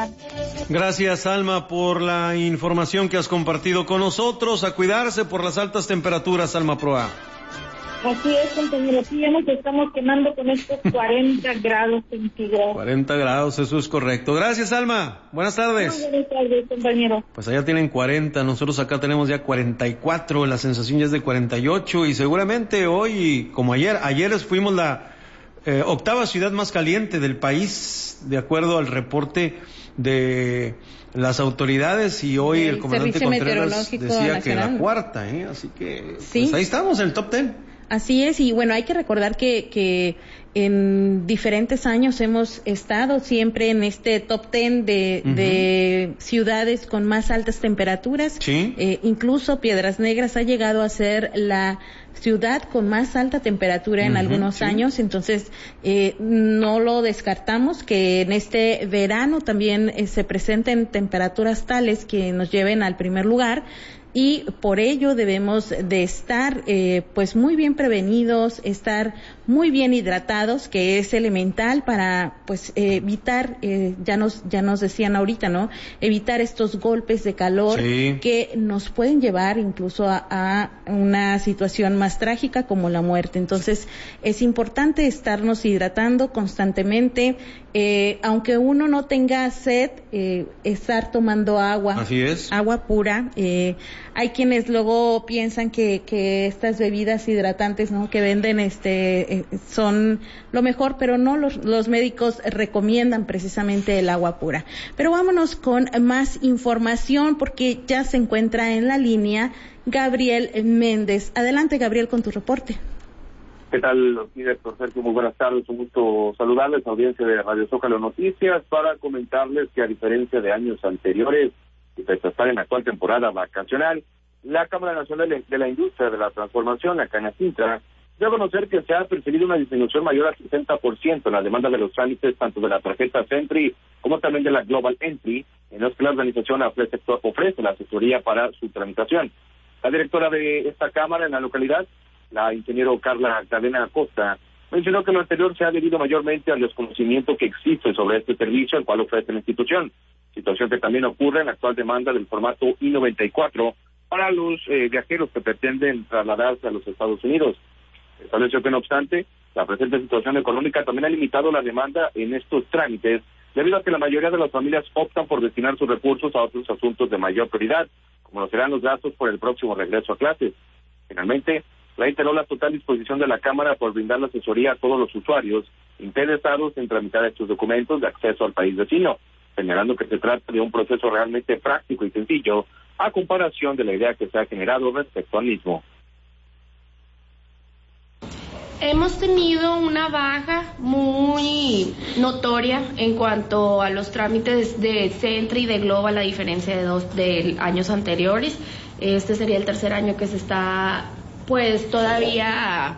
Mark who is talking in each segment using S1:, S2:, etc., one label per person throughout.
S1: Gracias, Alma, por la información que has compartido con nosotros. A cuidarse por las altas temperaturas, Alma Proa.
S2: Así es, compañero. Sí, ya nos estamos quemando con estos 40 grados centígrados.
S1: 40 grados, eso es correcto. Gracias, Alma. Buenas tardes.
S2: Buenas tardes, compañero.
S1: Pues allá tienen 40, nosotros acá tenemos ya 44, la sensación ya es de 48 y seguramente hoy, como ayer fuimos la octava ciudad más caliente del país, de acuerdo al reporte de las autoridades, y hoy el comandante Contreras decía nacional, que la cuarta, así que sí, pues ahí estamos en el top 10.
S3: Así es, y bueno, hay que recordar que en diferentes años hemos estado siempre en este top 10 de ciudades con más altas temperaturas. Sí. Incluso Piedras Negras ha llegado a ser la ciudad con más alta temperatura en algunos años, entonces no lo descartamos que en este verano también se presenten temperaturas tales que nos lleven al primer lugar. Y por ello debemos de estar pues muy bien prevenidos, estar muy bien hidratados, que es elemental para pues evitar, ya nos decían ahorita, ¿no? Evitar estos golpes de calor que nos pueden llevar incluso a una situación más trágica como la muerte. Entonces es importante estarnos hidratando constantemente, aunque uno no tenga sed, estar tomando agua.
S1: Así es.
S3: Agua pura. Hay quienes luego piensan que estas bebidas hidratantes, ¿no?, que venden son lo mejor, pero no, los médicos recomiendan precisamente el agua pura. Pero vámonos con más información porque ya se encuentra en la línea Gabriel Méndez. Adelante, Gabriel, con tu reporte.
S4: ¿Qué tal, director Sergio? Muy buenas tardes, un gusto saludarles, audiencia de Radio Zócalo Noticias, para comentarles que a diferencia de años anteriores, y pese a estar en la actual temporada vacacional, la Cámara Nacional de la Industria de la Transformación, la Canacintra, dio a conocer que se ha percibido una disminución mayor al 60% en la demanda de los trámites, tanto de la tarjeta Sentry como también de la Global Entry, en los que la organización ofrece la asesoría para su tramitación. La directora de esta Cámara en la localidad, la ingeniero Carla Cadena Acosta, mencionó que lo anterior se ha debido mayormente al desconocimiento que existe sobre este servicio, el cual ofrece la institución, situación que también ocurre en la actual demanda del formato I-94 para los viajeros que pretenden trasladarse a los Estados Unidos. Estableció que, no obstante, la presente situación económica también ha limitado la demanda en estos trámites, debido a que la mayoría de las familias optan por destinar sus recursos a otros asuntos de mayor prioridad, como lo serán los gastos por el próximo regreso a clases. Finalmente, reiteró la total disposición de la Cámara por brindar la asesoría a todos los usuarios interesados en tramitar estos documentos de acceso al país vecino, señalando que se trata de un proceso realmente práctico y sencillo, a comparación de la idea que se ha generado respecto al mismo.
S5: Hemos tenido una baja muy notoria en cuanto a los trámites de Sentry y de Global, a diferencia de años anteriores. Este sería el tercer año que se está pues todavía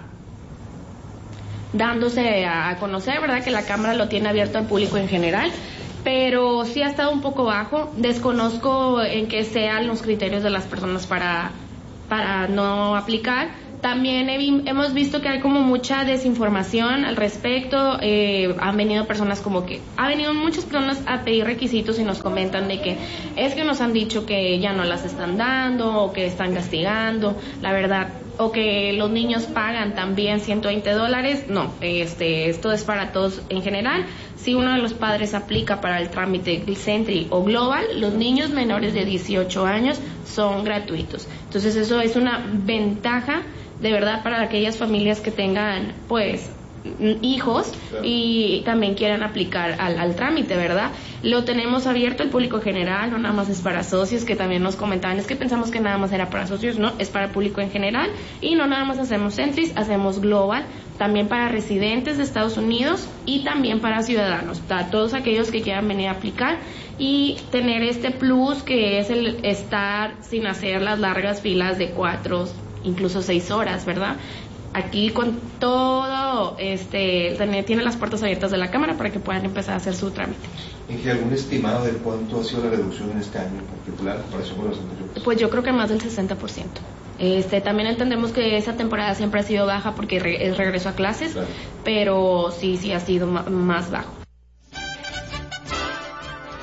S5: dándose a conocer, ¿verdad?, que la Cámara lo tiene abierto al público en general, pero sí ha estado un poco bajo. Desconozco en qué sean los criterios de las personas para no aplicar. También hemos visto que hay como mucha desinformación al respecto. Han venido muchas personas a pedir requisitos y nos comentan de que es que nos han dicho que ya no las están dando o que están castigando, la verdad, o que los niños pagan también $120. No, esto es para todos en general. Si uno de los padres aplica para el trámite Sentry o Global, los niños menores de 18 años son gratuitos. Entonces eso es una ventaja de verdad para aquellas familias que tengan pues hijos y también quieran aplicar al trámite, ¿verdad? Lo tenemos abierto al público general, no nada más es para socios, que también nos comentaban, es que pensamos que nada más era para socios, no, es para el público en general, y no nada más hacemos Sentry, hacemos Global, también para residentes de Estados Unidos y también para ciudadanos, para todos aquellos que quieran venir a aplicar y tener este plus que es el estar sin hacer las largas filas de 4, incluso 6 horas, ¿verdad? Aquí con todo, tiene las puertas abiertas de la Cámara para que puedan empezar a hacer su trámite.
S6: ¿Y algún estimado de cuánto ha sido la reducción en este año en particular en comparación con los anteriores?
S5: Pues yo creo que más del 60%. También entendemos que esa temporada siempre ha sido baja porque es regreso a clases, claro, pero sí ha sido más bajo.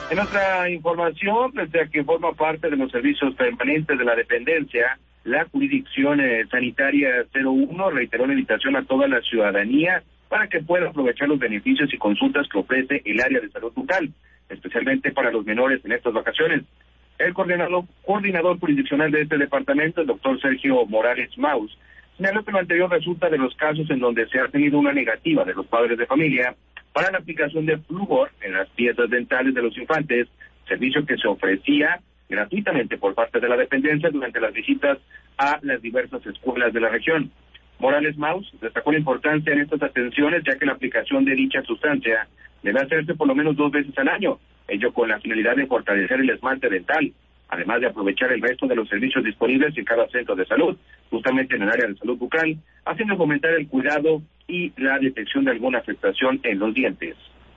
S4: En otra información, pese a que forma parte de los servicios permanentes de la dependencia, la jurisdicción sanitaria 01 reiteró la invitación a toda la ciudadanía para que pueda aprovechar los beneficios y consultas que ofrece el área de salud bucal, especialmente para los menores en estas vacaciones. El coordinador jurisdiccional de este departamento, el doctor Sergio Morales Maus, señaló que lo anterior resulta de los casos en donde se ha tenido una negativa de los padres de familia para la aplicación de flúor en las piezas dentales de los infantes, servicio que se ofrecía gratuitamente por parte de la dependencia durante las visitas a las diversas escuelas de la región. Morales Maus destacó la importancia en estas atenciones, ya que la aplicación de dicha sustancia debe hacerse por lo menos 2 veces al año, ello con la finalidad de fortalecer el esmalte dental, además de aprovechar el resto de los servicios disponibles en cada centro de salud, justamente en el área de salud bucal, haciendo fomentar el cuidado y la detección de alguna afectación en los dientes.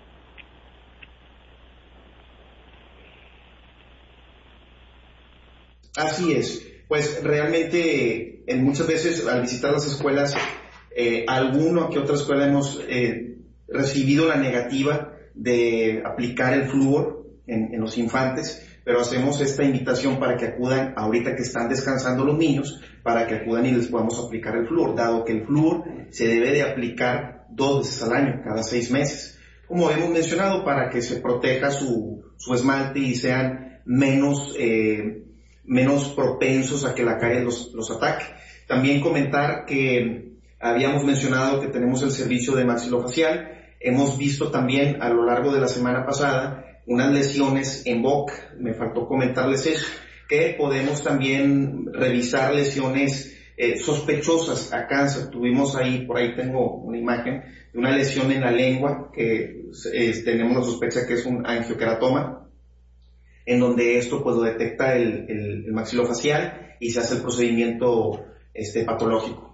S7: Así es, pues realmente muchas veces al visitar las escuelas, alguno que otra escuela hemos recibido la negativa de aplicar el flúor en los infantes, pero hacemos esta invitación para que acudan ahorita que están descansando los niños, para que acudan y les podamos aplicar el flúor, dado que el flúor se debe de aplicar 2 veces al año, cada 6 meses, como hemos mencionado, para que se proteja su esmalte y sean menos propensos a que la carie los ataque. También comentar que habíamos mencionado que tenemos el servicio de maxilofacial. Hemos visto también a lo largo de la semana pasada unas lesiones en boca, me faltó comentarles eso, que podemos también revisar lesiones sospechosas a cáncer. Tuvimos ahí, por ahí tengo una imagen de una lesión en la lengua que tenemos la sospecha que es un angioqueratoma, en donde esto pues lo detecta el maxilofacial y se hace el procedimiento patológico.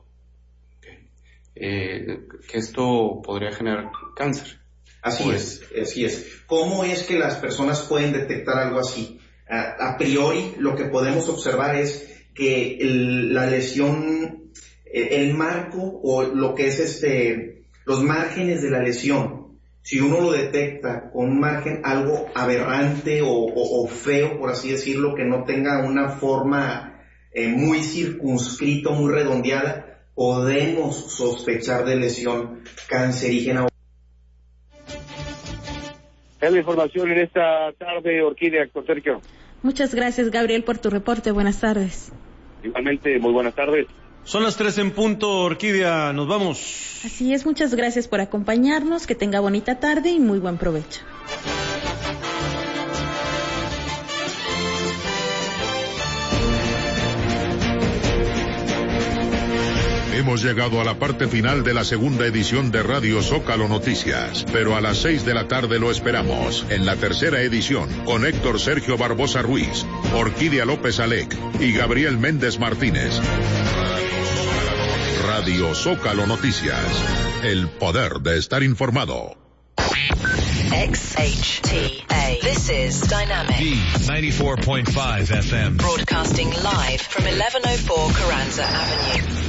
S8: Que esto podría generar cáncer.
S7: Así es. ¿Cómo es que las personas pueden detectar algo así? A priori, lo que podemos observar es que la lesión, el marco o lo que es los márgenes de la lesión, si uno lo detecta con un margen algo aberrante o feo, por así decirlo, que no tenga una forma muy circunscrita, muy redondeada, podemos sospechar de lesión cancerígena.
S4: Es la información en esta tarde, Orquídea, doctor Sergio.
S3: Muchas gracias, Gabriel, por tu reporte. Buenas tardes.
S4: Igualmente, muy buenas tardes.
S1: Son las 3 en punto, Orquídea, nos vamos.
S3: Así es, muchas gracias por acompañarnos, que tenga bonita tarde y muy buen provecho.
S9: Hemos llegado a la parte final de la segunda edición de Radio Zócalo Noticias, pero a las 6 de la tarde lo esperamos en la tercera edición con Héctor Sergio Barbosa Ruiz, Orquídea López Alec y Gabriel Méndez Martínez. Radio Zócalo Noticias, el poder de estar informado.
S10: XHTA. This is Dynamic.
S11: D94.5 FM.
S10: Broadcasting live from 1104 Carranza Avenue.